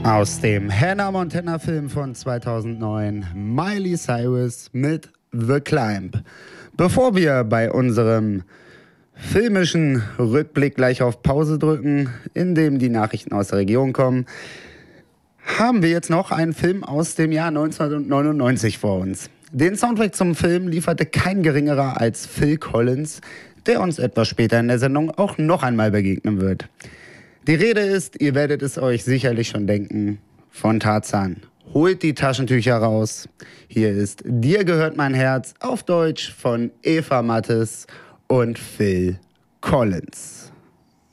Aus dem Hannah Montana Film von 2009, Miley Cyrus mit The Climb. Bevor wir bei unserem filmischen Rückblick gleich auf Pause drücken, in dem die Nachrichten aus der Region kommen, haben wir jetzt noch einen Film aus dem Jahr 1999 vor uns. Den Soundtrack zum Film lieferte kein geringerer als Phil Collins, der uns etwas später in der Sendung auch noch einmal begegnen wird. Die Rede ist, ihr werdet es euch sicherlich schon denken, von Tarzan. Holt die Taschentücher raus. Hier ist Dir gehört mein Herz auf Deutsch von Eva Mattes und Phil Collins.